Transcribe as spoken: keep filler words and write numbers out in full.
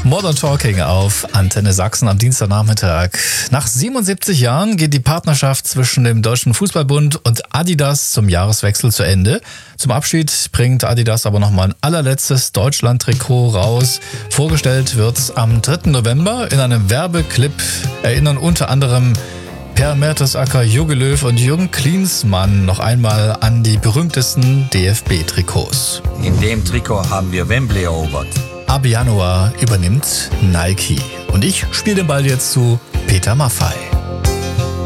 Modern Talking auf Antenne Sachsen am Dienstagnachmittag. Nach siebenundsiebzig Jahren geht die Partnerschaft zwischen dem Deutschen Fußballbund und Adidas zum Jahreswechsel zu Ende. Zum Abschied bringt Adidas aber nochmal ein allerletztes Deutschland-Trikot raus. Vorgestellt wird's am dritten November. In einem Werbeclip erinnern unter anderem Per Mertesacker, Jogi Löw und Jürgen Klinsmann noch einmal an die berühmtesten D F B-Trikots. In dem Trikot haben wir Wembley erobert. Ab Januar übernimmt Nike. Und ich spiele den Ball jetzt zu Peter Maffay.